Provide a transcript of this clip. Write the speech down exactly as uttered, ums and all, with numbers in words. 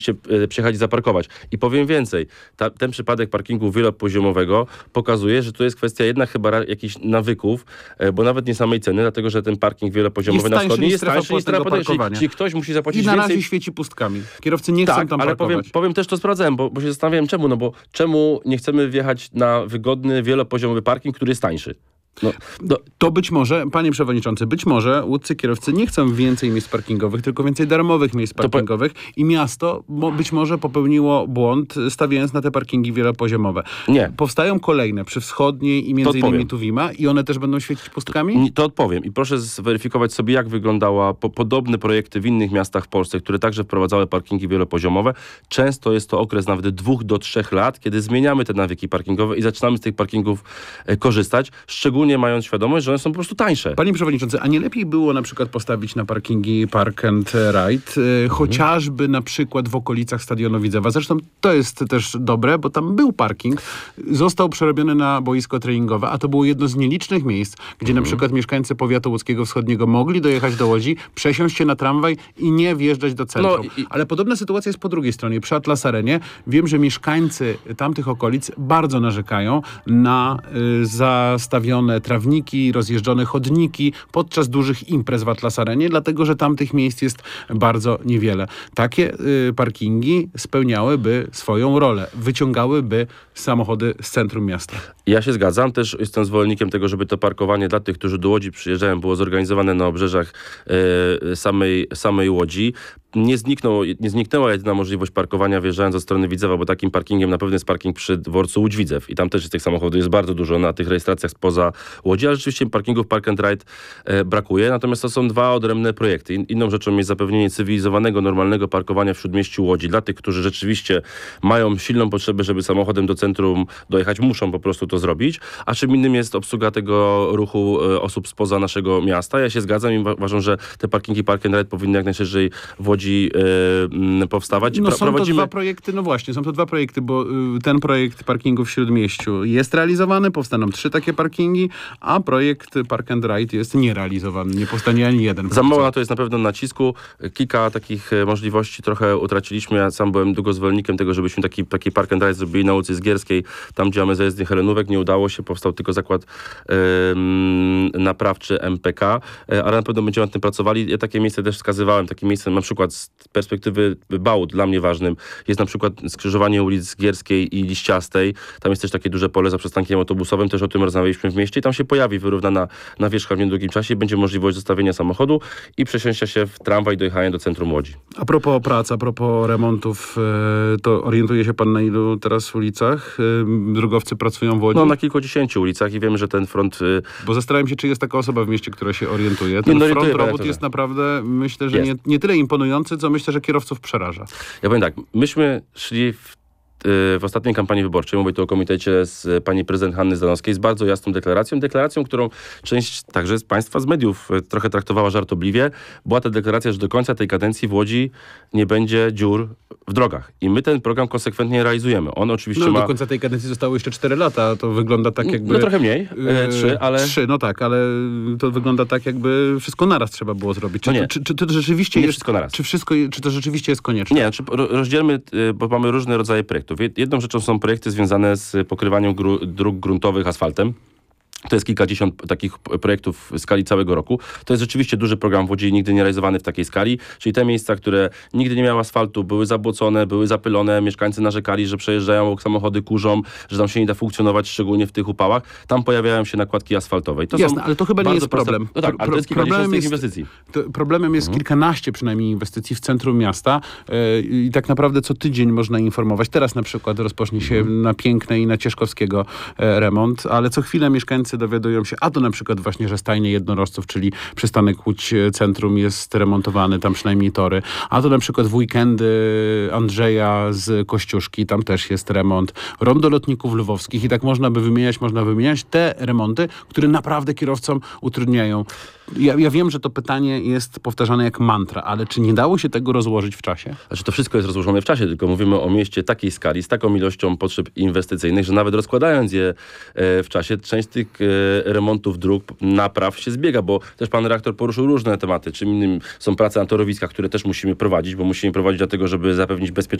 się przyjechać i zaparkować. I powiem więcej, ta, ten przypadek parkingu wielopoziomowego pokazuje, że to jest kwestia jednak chyba jakichś nawyków, bo nawet nie samej ceny, dlatego że ten parking wielopoziomowy na wschodniej jest tańszy niż strefa płatnego, czyli, czyli ktoś musi zapłacić I na więcej. razie świeci pustkami. Kierowcy nie tak, chcą tam ale parkować. powiem, powiem też to sprawdzałem, bo, bo się zastanawiałem czemu, no bo czemu nie chcemy wjechać na wygodny, wielopoziomowy parking, który jest tańszy? No, no, to być może, panie przewodniczący, być może łódzcy kierowcy nie chcą więcej miejsc parkingowych, tylko więcej darmowych miejsc parkingowych po... i miasto mo, być może popełniło błąd, stawiając na te parkingi wielopoziomowe. Nie. Powstają kolejne przy Wschodniej i między innymi Tuwima i one też będą świecić pustkami? To, to odpowiem i proszę zweryfikować sobie, jak wyglądała po, podobne projekty w innych miastach w Polsce, które także wprowadzały parkingi wielopoziomowe. Często jest to okres nawet dwóch do trzech lat, kiedy zmieniamy te nawyki parkingowe i zaczynamy z tych parkingów e, korzystać, szczególnie mając świadomość, że one są po prostu tańsze. Panie przewodniczący, a nie lepiej było na przykład postawić na parkingi Park and Ride, e, chociażby na przykład w okolicach Stadionu Widzewa. Zresztą to jest też dobre, bo tam był parking, został przerobiony na boisko treningowe, a to było jedno z nielicznych miejsc, gdzie na przykład mieszkańcy powiatu łódzkiego wschodniego mogli dojechać do Łodzi, przesiąść się na tramwaj i nie wjeżdżać do centrum. No i... Ale podobna sytuacja jest po drugiej stronie. Przy Atlas Arenie wiem, że mieszkańcy tamtych okolic bardzo narzekają na y, zastawione trawniki, rozjeżdżone chodniki podczas dużych imprez w Atlas Arenie, dlatego że tamtych miejsc jest bardzo niewiele. Takie y, parkingi spełniałyby swoją rolę, wyciągałyby samochody z centrum miasta. Ja się zgadzam, też jestem zwolennikiem tego, żeby to parkowanie dla tych, którzy do Łodzi przyjeżdżają, było zorganizowane na obrzeżach y, samej, samej Łodzi. Nie, zniknął, nie zniknęła jedyna możliwość parkowania wjeżdżając ze strony Widzewa, bo takim parkingiem na pewno jest parking przy dworcu Łódź-Widzew i tam też jest tych samochodów jest bardzo dużo na tych rejestracjach spoza Łodzi, ale rzeczywiście parkingów Park and Ride e, brakuje, natomiast to są dwa odrębne projekty. In, inną rzeczą jest zapewnienie cywilizowanego, normalnego parkowania w śródmieściu Łodzi dla tych, którzy rzeczywiście mają silną potrzebę, żeby samochodem do centrum dojechać, muszą po prostu to zrobić, a czym innym jest obsługa tego ruchu e, osób spoza naszego miasta. Ja się zgadzam i uważam, że te parkingi Park and Ride powinny jak najszerzej w Łodzi Yy, powstawać. No są Prowadzimy... to dwa projekty, no właśnie, są to dwa projekty, bo y, ten projekt parkingu w Śródmieściu jest realizowany, powstaną trzy takie parkingi, a projekt Park and Ride jest nierealizowany, nie powstanie ani jeden. Za mało na to jest na pewno nacisku. Kilka takich możliwości trochę utraciliśmy. Ja sam byłem długo zwolennikiem tego, żebyśmy taki, taki Park and Ride zrobili na ulicy Zgierskiej, tam gdzie mamy zajezdnię Helenówek. Nie udało się, powstał tylko zakład yy, naprawczy M P K, yy, ale na pewno będziemy nad tym pracowali. Ja takie miejsce też wskazywałem, takie miejsce na przykład z perspektywy Bałut, dla mnie ważnym, jest na przykład skrzyżowanie ulic Gierskiej i Liściastej. Tam jest też takie duże pole za przystankiem autobusowym, też o tym rozmawialiśmy w mieście i tam się pojawi wyrównana nawierzchnia w niedługim czasie, będzie możliwość zostawienia samochodu i przesiąścia się w tramwaj i dojechania do centrum Łodzi. A propos prac, a propos remontów, to orientuje się pan na ilu teraz ulicach drogowcy pracują w Łodzi? No na kilkudziesięciu ulicach i wiemy, że ten front... Bo zastanawiam się, czy jest taka osoba w mieście, która się orientuje. Ten nie, no, front robót jest naprawdę, myślę, że nie, nie tyle imponujący, co myślę, że kierowców przeraża. Ja powiem tak, myśmy szli w w ostatniej kampanii wyborczej, mówię tu o komitecie z pani prezydent Hanny Zdanowskiej, z bardzo jasną deklaracją, deklaracją, którą część także z państwa z mediów trochę traktowała żartobliwie. Była ta deklaracja, że do końca tej kadencji w Łodzi nie będzie dziur w drogach. I my ten program konsekwentnie realizujemy. On oczywiście no, ma... do końca tej kadencji zostało jeszcze cztery lata. To wygląda tak jakby... No trochę mniej. E, trzy, ale... Trzy, no tak, ale to wygląda tak jakby wszystko naraz trzeba było zrobić. Czy, no nie. Czy, czy, czy to rzeczywiście nie jest... wszystko naraz. Czy, wszystko, czy to rzeczywiście jest konieczne? Nie, znaczy rozdzielmy, bo mamy różne rodzaje projektów. Jedną rzeczą są projekty związane z pokrywaniem gru, dróg gruntowych asfaltem. To jest kilkadziesiąt takich projektów w skali całego roku. To jest rzeczywiście duży program w Łodzi, nigdy nie realizowany w takiej skali. Czyli te miejsca, które nigdy nie miały asfaltu, były zabłocone, były zapylone, mieszkańcy narzekali, że przejeżdżają, samochody kurzą, że tam się nie da funkcjonować, szczególnie w tych upałach. Tam pojawiają się nakładki asfaltowe. I to Jasne, ale to chyba nie jest problem. No tak, ale to jest kilkadziesiąt z tych inwestycji. To problemem jest mhm. kilkanaście przynajmniej inwestycji w centrum miasta yy, i tak naprawdę co tydzień można informować. Teraz na przykład rozpocznie się mhm. na Pięknej i na Cieszkowskiego e, remont, ale co chwilę mieszkańcy dowiadują się, a to na przykład właśnie, że stajnie jednorożców, czyli przystanek Łódź Centrum jest remontowany, tam przynajmniej tory, a to na przykład w weekendy Andrzeja z Kościuszki, tam też jest remont, rondo lotników lwowskich i tak można by wymieniać, można wymieniać te remonty, które naprawdę kierowcom utrudniają. Ja, ja wiem, że to pytanie jest powtarzane jak mantra, ale czy nie dało się tego rozłożyć w czasie? Znaczy to wszystko jest rozłożone w czasie, tylko mówimy o mieście takiej skali, z taką ilością potrzeb inwestycyjnych, że nawet rozkładając je w czasie, część tych e, remontów dróg, napraw się zbiega, bo też pan redaktor poruszył różne tematy. Czym innym są prace na torowiskach, które też musimy prowadzić, bo musimy prowadzić dlatego, żeby zapewnić bezpieczeństwo